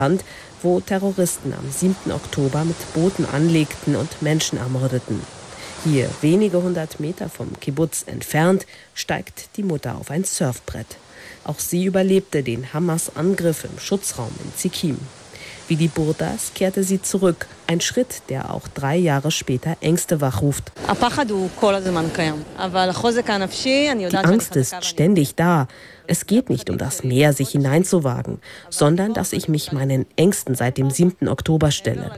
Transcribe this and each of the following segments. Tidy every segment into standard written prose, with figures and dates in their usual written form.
wo Terroristen am 7. Oktober mit Booten anlegten und Menschen ermordeten. Hier, wenige 100 Meter vom Kibbuz entfernt, steigt die Mutter auf ein Surfbrett. Auch sie überlebte den Hamas-Angriff im Schutzraum in Zikim. Wie die Burdas kehrte sie zurück. Ein Schritt, der auch 3 Jahre später Ängste wachruft. Die Angst ist ständig da. Es geht nicht um das Meer, sich hineinzuwagen, sondern dass ich mich meinen Ängsten seit dem 7. Oktober stelle.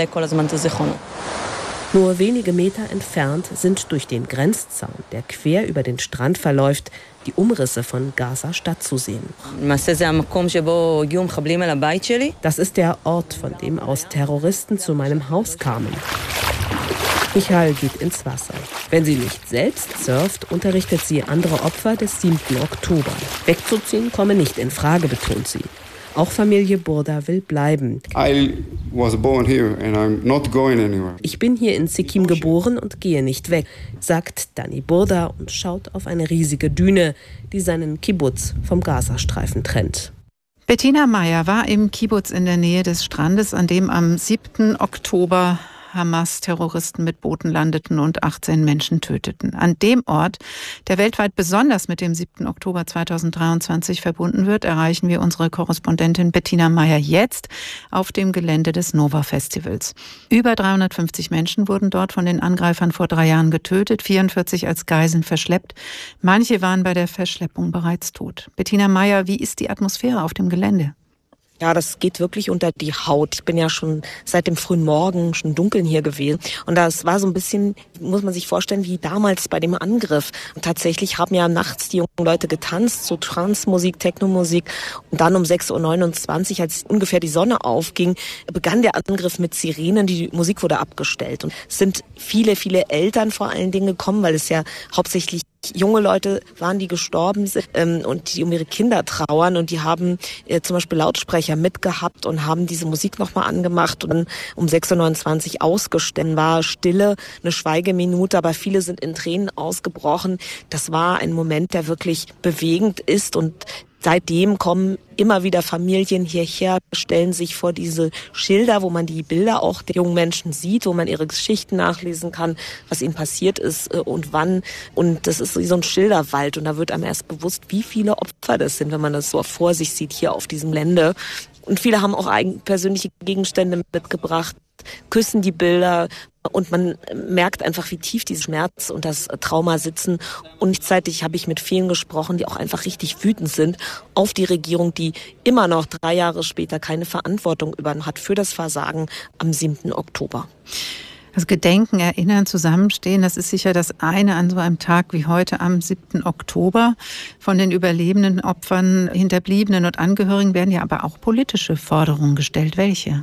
Nur wenige Meter entfernt sind durch den Grenzzaun, der quer über den Strand verläuft, die Umrisse von Gaza-Stadt zu sehen. Das ist der Ort, von dem aus Terroristen zu meinem Haus kamen. Michael geht ins Wasser. Wenn sie nicht selbst surft, unterrichtet sie andere Opfer des 7. Oktober. Wegzuziehen komme nicht in Frage, betont sie. Auch Familie Burda will bleiben. Ich bin hier in Zikim geboren und gehe nicht weg, sagt Dani Burda und schaut auf eine riesige Düne, die seinen Kibbuz vom Gazastreifen trennt. Bettina Meyer war im Kibbuz in der Nähe des Strandes, an dem am 7. Oktober Hamas-Terroristen mit Booten landeten und 18 Menschen töteten. An dem Ort, der weltweit besonders mit dem 7. Oktober 2023 verbunden wird, erreichen wir unsere Korrespondentin Bettina Meyer jetzt auf dem Gelände des Nova-Festivals. Über 350 Menschen wurden dort von den Angreifern vor 3 Jahren getötet, 44 als Geiseln verschleppt. Manche waren bei der Verschleppung bereits tot. Bettina Meyer, wie ist die Atmosphäre auf dem Gelände? Ja, das geht wirklich unter die Haut. Ich bin ja schon seit dem frühen Morgen schon dunkeln hier gewesen. Und das war so ein bisschen, muss man sich vorstellen, wie damals bei dem Angriff. Und tatsächlich haben ja nachts die jungen Leute getanzt, so Trance-Musik, Techno-Musik. Und dann um 6.29 Uhr, als ungefähr die Sonne aufging, begann der Angriff mit Sirenen. Die Musik wurde abgestellt. Und es sind viele, viele Eltern vor allen Dingen gekommen, weil es ja hauptsächlich junge Leute waren, die gestorben sind und die um ihre Kinder trauern, und die haben zum Beispiel Lautsprecher mitgehabt und haben diese Musik nochmal angemacht und dann um 6.29 Uhr ausgestellt. War Stille, eine Schweigeminute, aber viele sind in Tränen ausgebrochen. Das war ein Moment, der wirklich bewegend ist, und seitdem kommen immer wieder Familien hierher, stellen sich vor diese Schilder, wo man die Bilder auch der jungen Menschen sieht, wo man ihre Geschichten nachlesen kann, was ihnen passiert ist und wann. Und das ist so ein Schilderwald, und da wird einem erst bewusst, wie viele Opfer das sind, wenn man das so vor sich sieht hier auf diesem Gelände. Und viele haben auch persönliche Gegenstände mitgebracht, küssen die Bilder, und man merkt einfach, wie tief dieser Schmerz und das Trauma sitzen. Und gleichzeitig habe ich mit vielen gesprochen, die auch einfach richtig wütend sind auf die Regierung, die immer noch 3 Jahre später keine Verantwortung übernommen hat für das Versagen am 7. Oktober. Das Gedenken, Erinnern, Zusammenstehen, das ist sicher das eine an so einem Tag wie heute am 7. Oktober. Von den überlebenden Opfern, Hinterbliebenen und Angehörigen werden ja aber auch politische Forderungen gestellt. Welche?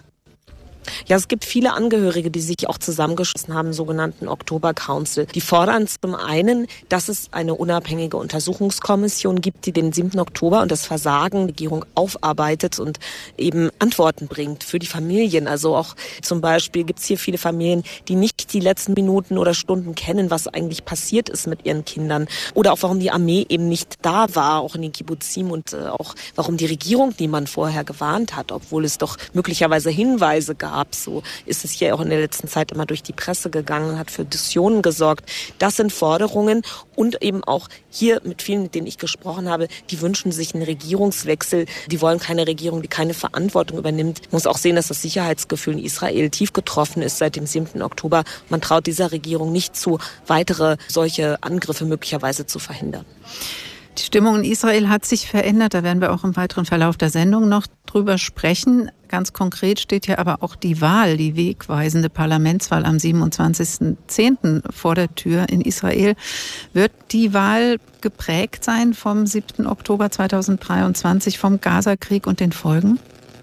Ja, es gibt viele Angehörige, die sich auch zusammengeschlossen haben, sogenannten Oktober Council. Die fordern zum einen, dass es eine unabhängige Untersuchungskommission gibt, die den 7. Oktober und das Versagen der Regierung aufarbeitet und eben Antworten bringt für die Familien. Also auch zum Beispiel gibt es hier viele Familien, die nicht die letzten Minuten oder Stunden kennen, was eigentlich passiert ist mit ihren Kindern. Oder auch warum die Armee eben nicht da war, auch in den Kibbuzim, und auch warum die Regierung niemand vorher gewarnt hat, obwohl es doch möglicherweise Hinweise gab. So ist es hier auch in der letzten Zeit immer durch die Presse gegangen, hat für Diskussionen gesorgt. Das sind Forderungen, und eben auch hier mit vielen, mit denen ich gesprochen habe, die wünschen sich einen Regierungswechsel. Die wollen keine Regierung, die keine Verantwortung übernimmt. Man muss auch sehen, dass das Sicherheitsgefühl in Israel tief getroffen ist seit dem 7. Oktober. Man traut dieser Regierung nicht zu, weitere solche Angriffe möglicherweise zu verhindern. Die Stimmung in Israel hat sich verändert. Da werden wir auch im weiteren Verlauf der Sendung noch drüber sprechen. Ganz konkret steht ja aber auch die Wahl, die wegweisende Parlamentswahl am 27.10. vor der Tür in Israel. Wird die Wahl geprägt sein vom 7. Oktober 2023, vom Gazakrieg und den Folgen?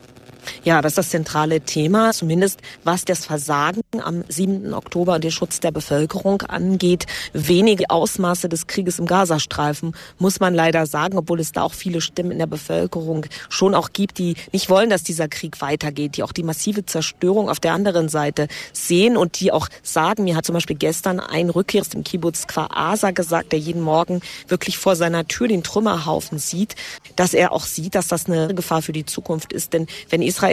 Ja, das ist das zentrale Thema, zumindest was das Versagen am 7. Oktober und den Schutz der Bevölkerung angeht. Wenige Ausmaße des Krieges im Gazastreifen, muss man leider sagen, obwohl es da auch viele Stimmen in der Bevölkerung schon auch gibt, die nicht wollen, dass dieser Krieg weitergeht, die auch die massive Zerstörung auf der anderen Seite sehen und die auch sagen, mir hat zum Beispiel gestern ein Rückkehrer aus dem Kibbuz Kfar Aza gesagt, der jeden Morgen wirklich vor seiner Tür den Trümmerhaufen sieht, dass er auch sieht, dass das eine Gefahr für die Zukunft ist. Denn wenn Israel